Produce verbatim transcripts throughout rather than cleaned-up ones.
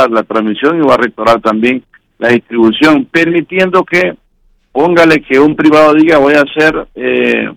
rectorar la transmisión y va a rectorar también la distribución, permitiendo que, póngale que un privado diga voy a hacer eh,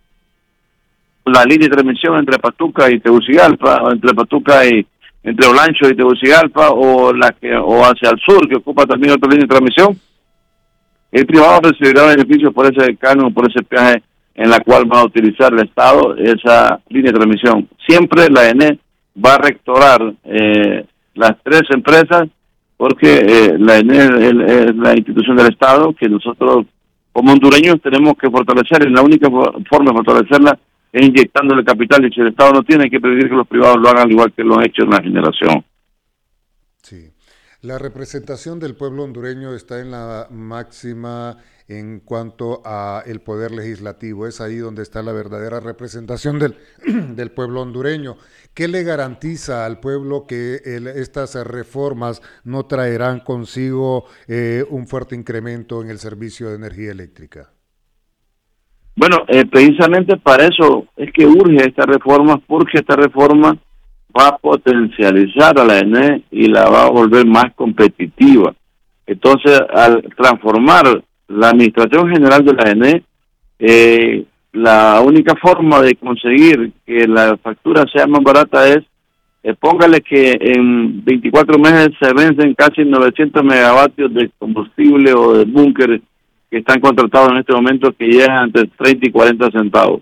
la línea de transmisión entre Patuca y Tegucigalpa, o entre Patuca y entre Olancho y Tegucigalpa, o la que o hacia el sur, que ocupa también otra línea de transmisión. El privado recibirá beneficios por ese canon, por ese peaje en la cual va a utilizar el Estado esa línea de transmisión. Siempre la E N E va a rectorar eh, las tres empresas, porque eh, la E N E es la institución del Estado que nosotros como hondureños tenemos que fortalecer, y la única forma de fortalecerla es inyectándole capital, y si el Estado no tiene, hay que pedir que los privados lo hagan al igual que lo han hecho en la generación. Sí. La representación del pueblo hondureño está en la máxima en cuanto a el poder legislativo. Es ahí donde está la verdadera representación del, del pueblo hondureño. ¿Qué le garantiza al pueblo que el, estas reformas no traerán consigo eh, un fuerte incremento en el servicio de energía eléctrica? Bueno, eh, precisamente para eso es que urge esta reforma, porque esta reforma va a potencializar a la E N E y la va a volver más competitiva. Entonces, al transformar la Administración General de la E N E, eh, la única forma de conseguir que la factura sea más barata es, eh, póngale que en veinticuatro meses se vencen casi novecientos megavatios de combustible o de búnker que están contratados en este momento, que llegan entre treinta y cuarenta centavos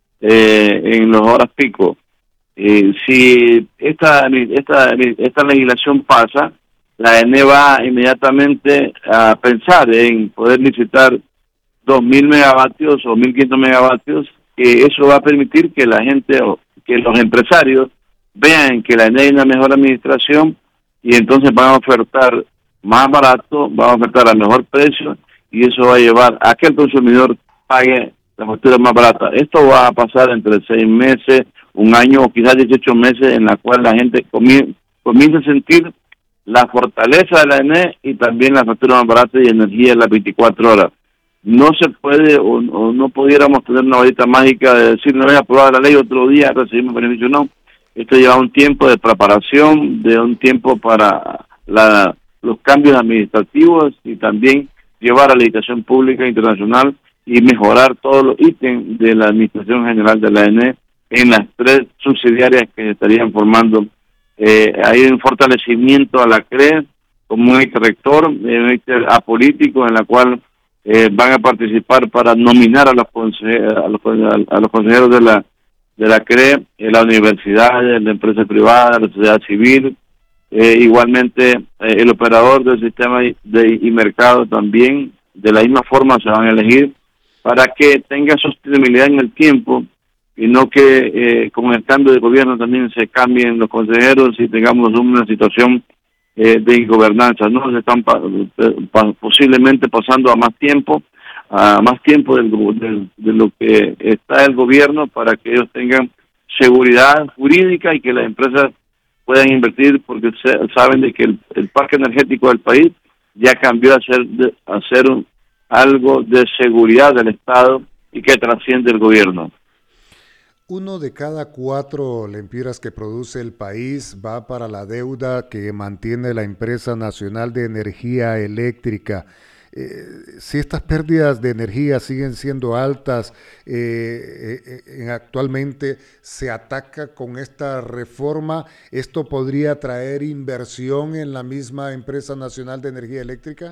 eh, en las horas pico. Eh, si esta, esta esta legislación pasa, la E N E va inmediatamente a pensar en poder licitar dos mil megavatios o mil quinientos megavatios, que eso va a permitir que la gente o que los empresarios vean que la E N E hay una mejor administración, y entonces van a ofertar más barato, van a ofertar a mejor precio, y eso va a llevar a que el consumidor pague la factura más barata. Esto va a pasar entre seis meses, un año o quizás dieciocho meses, en la cual la gente comie comienza a sentir la fortaleza de la E N E y también la factura más barata y energía en las veinticuatro horas. No se puede o, o no pudiéramos tener una varita mágica de decir no voy a aprobar la ley, otro día recibimos beneficio. No, esto lleva un tiempo de preparación, de un tiempo para la, los cambios administrativos, y también llevar a la legislación pública internacional y mejorar todos los ítems de la Administración General de la E N E en las tres subsidiarias que se estarían formando. Eh, hay un fortalecimiento a la C R E como un ente rector, un ente apolítico en la cual eh, van a participar para nominar a los consejeros, a los, a los consejeros de la de la C R E, en la universidad, en la empresa privada, la sociedad civil, eh, igualmente eh, el operador del sistema de y mercado también, de la misma forma se van a elegir para que tenga sostenibilidad en el tiempo, y no que eh, con el cambio de gobierno también se cambien los consejeros y tengamos una situación eh, de ingobernanza. No se están pa pa posiblemente pasando a más tiempo, a más tiempo del, del, de lo que está el gobierno, para que ellos tengan seguridad jurídica y que las empresas puedan invertir, porque se, saben de que el, el parque energético del país ya cambió a ser, de, a ser un, algo de seguridad del Estado y que trasciende el gobierno. Uno de cada cuatro lempiras que produce el país va para la deuda que mantiene la empresa nacional de energía eléctrica. Eh, si estas pérdidas de energía siguen siendo altas, eh, eh, actualmente se ataca con esta reforma, ¿esto podría traer inversión en la misma empresa nacional de energía eléctrica?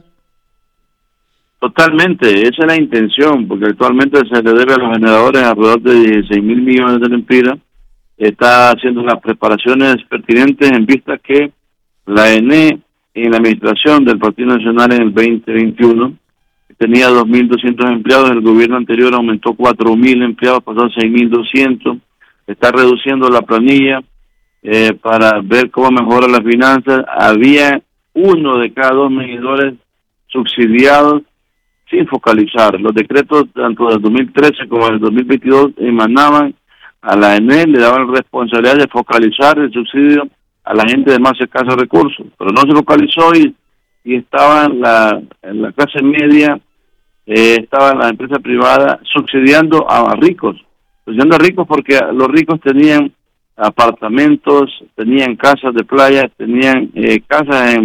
Totalmente, esa es la intención, porque actualmente se le debe a los generadores alrededor de dieciséis mil millones de lempiras. Está haciendo las preparaciones pertinentes en vista que la E N E, en la administración del Partido Nacional en el veinte veintiuno, tenía dos mil doscientos empleados, el gobierno anterior aumentó cuatro mil empleados, pasó a seis mil doscientos, está reduciendo la planilla eh, para ver cómo mejora las finanzas. Había uno de cada dos medidores subsidiados sin focalizar. Los decretos tanto del dos mil trece como del dos mil veintidós emanaban a la E N E, le daban responsabilidad de focalizar el subsidio a la gente de más escasos recursos, pero no se focalizó, y, y estaba en la, en la clase media, eh, estaba en la empresa privada subsidiando a ricos, subsidiando a ricos porque los ricos tenían apartamentos, tenían casas de playa, tenían eh, casas en